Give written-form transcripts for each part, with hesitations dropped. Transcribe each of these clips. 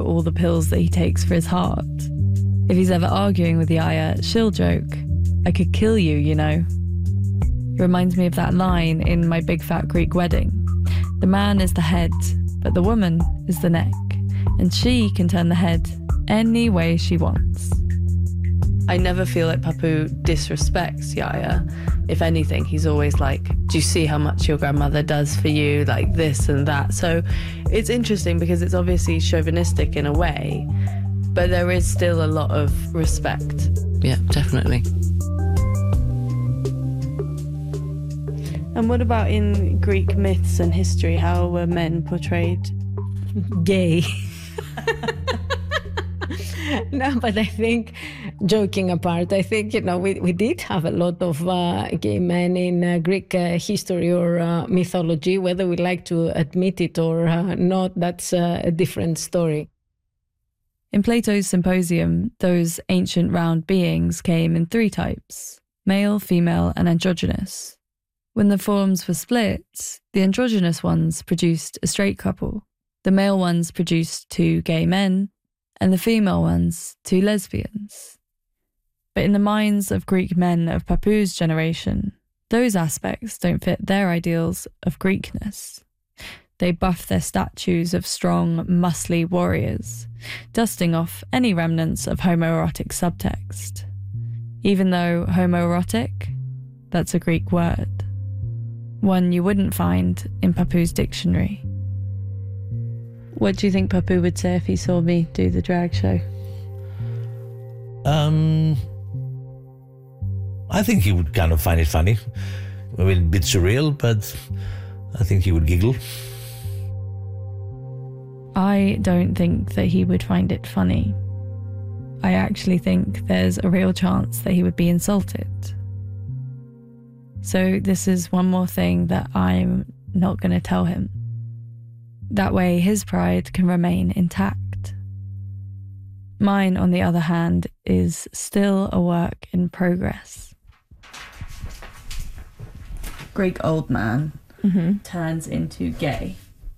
all the pills that he takes for his heart. If he's ever arguing with Yaya, she'll joke, "I could kill you, you know." It reminds me of that line in My Big Fat Greek Wedding. The man is the head, but the woman is the neck, and she can turn the head any way she wants. I never feel like Papou disrespects Yaya. If anything, he's always like, "Do you see how much your grandmother does for you?" Like this and that. So it's interesting because it's obviously chauvinistic in a way, but there is still a lot of respect. Yeah, definitely. And what about in Greek myths and history? How were men portrayed? Gay. No, but I think, joking apart, I think, we did have a lot of gay men in Greek history or mythology. Whether we like to admit it or not, that's a different story. In Plato's Symposium, those ancient round beings came in 3 types: male, female, and androgynous. When the forms were split, the androgynous ones produced a straight couple, the male ones produced 2 gay men, and the female ones 2 lesbians. But in the minds of Greek men of Papou's generation, those aspects don't fit their ideals of Greekness. They buff their statues of strong, muscly warriors, dusting off any remnants of homoerotic subtext. Even though homoerotic, that's a Greek word, one you wouldn't find in Papou's dictionary. What do you think Papou would say if he saw me do the drag show? I think he would kind of find it funny. I mean, a bit surreal, but I think he would giggle. I don't think that he would find it funny. I actually think there's a real chance that he would be insulted. So this is one more thing that I'm not going to tell him. That way his pride can remain intact. Mine, on the other hand, is still a work in progress. Greek old man turns into gay.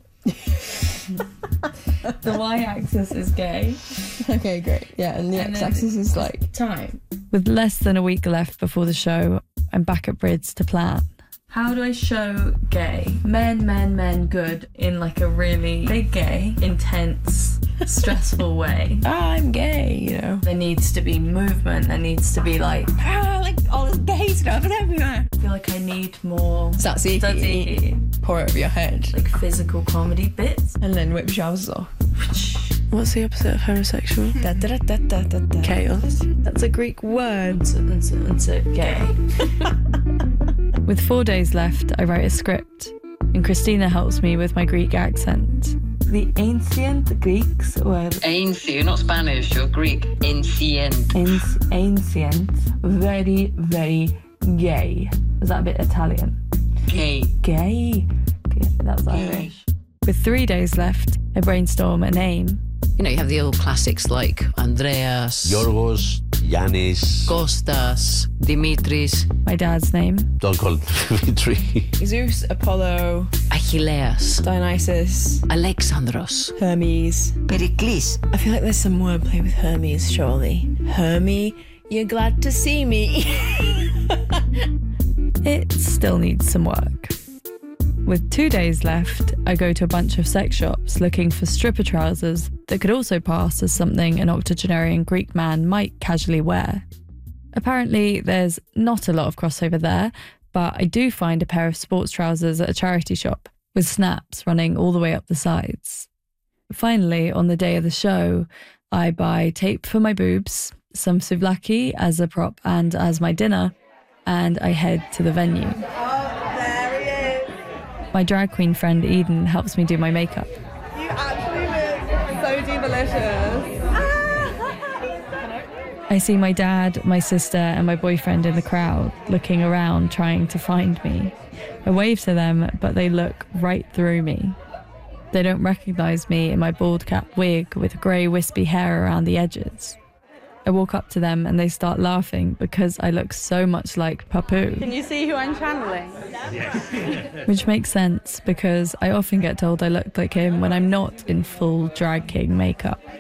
The y-axis is gay. Okay, great. Yeah, and the x-axis is like time. With less than a week left before the show, I'm back at Brids to plan. How do I show gay? Men, good in like a really big gay, intense, stressful way. I'm gay, you know. There needs to be movement. There needs to be like all this gay stuff is everywhere. I feel like I need more Tzatziki. Pour it over your head. Like physical comedy bits. And then whip trousers off. What's the opposite of homosexual? Chaos. That's a Greek word. So gay. With 4 days left, I write a script, and Christina helps me with my Greek accent. The ancient Greeks were... Ancient, not Spanish, you're Greek. Ancient. Ancient, very, very gay. Was that a bit Italian? Gay. Gay. That's Irish. With 3 days left, I brainstorm a name. You know, you have the old classics like Andreas, Yorgos, Yannis, Kostas, Dimitris. My dad's name. Don't call it Dimitri. Zeus, Apollo, Achilles, Dionysus, Alexandros, Hermes, Pericles. I feel like there's some wordplay with Hermes, surely. Hermie, you're glad to see me. It still needs some work. With 2 days left, I go to a bunch of sex shops looking for stripper trousers that could also pass as something an octogenarian Greek man might casually wear. Apparently, there's not a lot of crossover there, but I do find a pair of sports trousers at a charity shop with snaps running all the way up the sides. Finally, on the day of the show, I buy tape for my boobs, some souvlaki as a prop and as my dinner, and I head to the venue. My drag queen friend Eden helps me do my makeup. You actually look so delicious. I see my dad, my sister, and my boyfriend in the crowd, looking around, trying to find me. I wave to them, but they look right through me. They don't recognize me in my bald cap wig with grey wispy hair around the edges. I walk up to them and they start laughing because I look so much like Papou. Can you see who I'm channeling? Which makes sense because I often get told I look like him when I'm not in full drag king makeup.